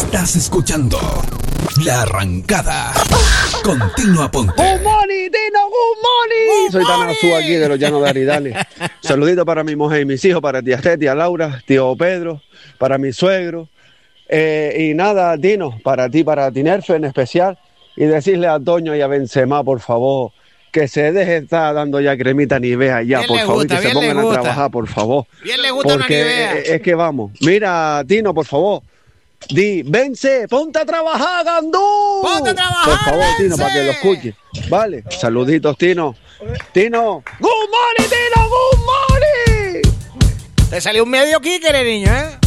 Estás escuchando La Arrancada. Continua Ponte. ¡Good morning, Tino! ¡Good morning! Soy Tanazú aquí de los Llanos de Aridane. Saludito para mi mujer y mis hijos, para tía Esté, tía Laura, tío Pedro, para mi suegro. Y nada, Tino, para ti, para Tinerfe en especial. Y decirle a Toño y a Benzema, por favor, que se deje estar dando ya cremita Nivea ya, por favor, y que se pongan a trabajar, por favor. Bien le gusta una Nivea. Porque es que vamos. Mira, Tino, por favor. Vence, ponte a trabajar, Gandú. Ponte a trabajar, por favor, Vence. Tino, para que lo escuche. Vale, saluditos, Tino. Tino, good morning, Tino, good morning. Te salió un medio kicker, niño, ¿eh?